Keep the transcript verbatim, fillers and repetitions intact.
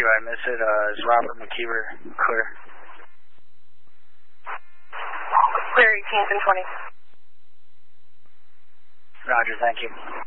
you. I miss it. Uh, is Robert McKeever clear? Clear, eighteenth and twenty. Roger, thank you.